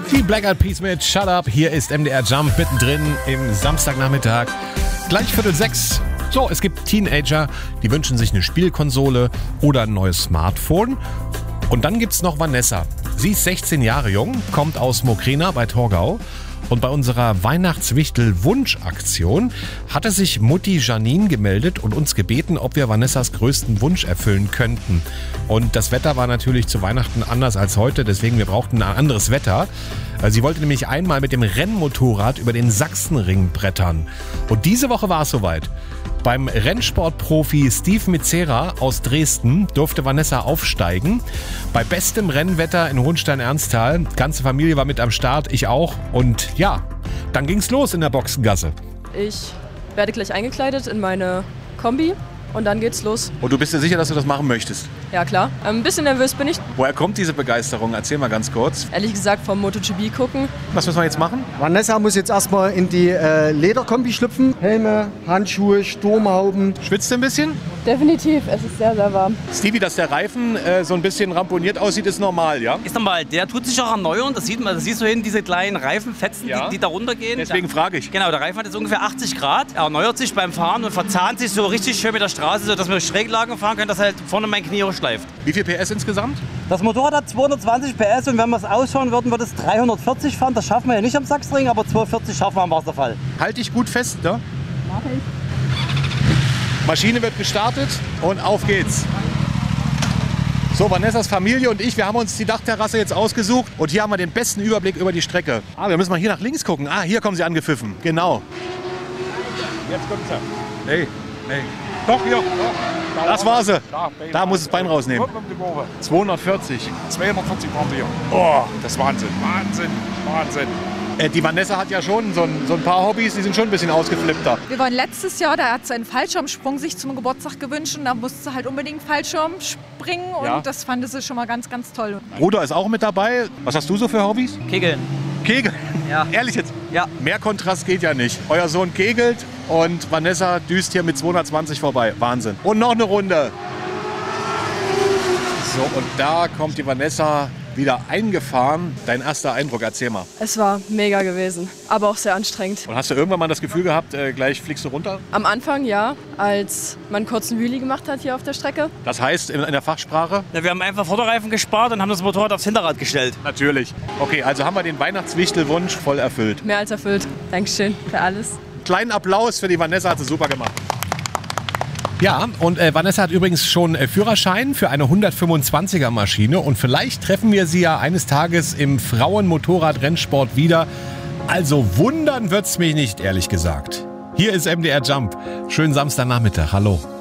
Die Black Eyed Peas mit Shut Up. Hier ist MDR Jump mittendrin im Samstagnachmittag. Gleich 5:45. So, es gibt Teenager, die wünschen sich eine Spielkonsole oder ein neues Smartphone. Und dann gibt's noch Vanessa. Sie ist 16 Jahre jung, kommt aus Mokrena bei Torgau. Und bei unserer Weihnachtswichtel-Wunschaktion hatte sich Mutti Janine gemeldet und uns gebeten, ob wir Vanessas größten Wunsch erfüllen könnten. Und das Wetter war natürlich zu Weihnachten anders als heute, deswegen wir brauchten ein anderes Wetter. Sie wollte nämlich einmal mit dem Rennmotorrad über den Sachsenring brettern. Und diese Woche war es soweit. Beim Rennsportprofi Steve Mizera aus Dresden durfte Vanessa aufsteigen. Bei bestem Rennwetter in Hohenstein-Ernsthal. Ganze Familie war mit am Start, ich auch. Und ja, dann ging's los in der Boxengasse. Ich werde gleich eingekleidet in meine Kombi und dann geht's los. Und du bist dir sicher, dass du das machen möchtest? Ja klar, ein bisschen nervös bin ich. Woher kommt diese Begeisterung? Erzähl mal ganz kurz. Ehrlich gesagt vom MotoGP gucken. Was müssen wir jetzt machen? Vanessa muss jetzt erstmal in die Lederkombi schlüpfen. Helme, Handschuhe, Sturmhauben. Schwitzt du ein bisschen? Definitiv, es ist sehr, sehr warm. Stevie, dass der Reifen so ein bisschen ramponiert aussieht, ist normal, ja? Ist normal. Der tut sich auch erneuern. Das sieht man. Das siehst du hinten, diese kleinen Reifenfetzen, Ja. die da runtergehen. Deswegen frage ich. Genau, der Reifen hat jetzt ungefähr 80 Grad. Er erneuert sich beim Fahren und verzahnt sich so richtig schön mit der Straße, sodass wir durch Schräglagen fahren können, dass halt vorne mein Knie schleift. Wie viel PS insgesamt? Das Motorrad hat 220 PS und wenn wir es ausfahren würden, würde es 340 fahren. Das schaffen wir ja nicht am Sachsenring, aber 240 schaffen wir am Wasserfall. Halt dich gut fest, ne? Mach ich. Maschine wird gestartet und auf geht's. So, Vanessas Familie und ich, wir haben uns die Dachterrasse jetzt ausgesucht und hier haben wir den besten Überblick über die Strecke. Wir müssen mal hier nach links gucken. Hier kommen sie angepfiffen. Genau. Jetzt kommt sie. Nee. Doch, hier. Das war sie. Da muss das Bein rausnehmen. 240. 240 waren wir. Oh, Das ist Wahnsinn. Wahnsinn. die Vanessa hat ja schon so ein paar Hobbys, die sind schon ein bisschen ausgeflippter. Wir waren letztes Jahr, da hat sie einen Fallschirmsprung sich zum Geburtstag gewünscht und da musste sie halt unbedingt Fallschirm springen und Ja. das fand sie schon mal ganz, ganz toll. Bruder ist auch mit dabei. Was hast du so für Hobbys? Kegeln. Kegeln? Ja. Ehrlich jetzt? Ja. Mehr Kontrast geht ja nicht. Euer Sohn kegelt und Vanessa düst hier mit 220 vorbei. Wahnsinn. Und noch eine Runde. So, und da kommt die Vanessa wieder eingefahren. Dein erster Eindruck, erzähl mal. Es war mega gewesen, aber auch sehr anstrengend. Und hast du irgendwann mal das Gefühl gehabt, gleich fliegst du runter? Am Anfang ja, als man einen kurzen Wheelie gemacht hat hier auf der Strecke. Das heißt in der Fachsprache? Ja, wir haben einfach Vorderreifen gespart und haben das Motorrad aufs Hinterrad gestellt. Natürlich. Okay, also haben wir den Weihnachtswichtelwunsch voll erfüllt. Mehr als erfüllt. Dankeschön für alles. Kleinen Applaus für die Vanessa, hat sie super gemacht. Ja, und Vanessa hat übrigens schon Führerschein für eine 125er Maschine und vielleicht treffen wir sie ja eines Tages im Frauenmotorradrennsport wieder. Also wundern wird's mich nicht, ehrlich gesagt. Hier ist MDR Jump. Schönen Samstagnachmittag. Hallo.